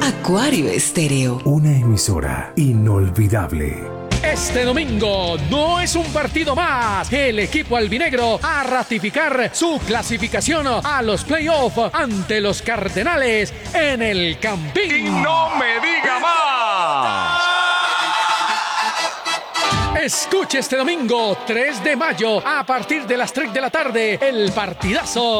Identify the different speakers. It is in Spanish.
Speaker 1: Acuario Estéreo.
Speaker 2: Una emisora inolvidable.
Speaker 3: Este domingo no es un partido más. El equipo albinegro a ratificar su clasificación a los playoffs ante los Cardenales en el Campín.
Speaker 4: ¡Y no me diga más!
Speaker 3: Escuche este domingo 3 de mayo a partir de las 3 de la tarde el partidazo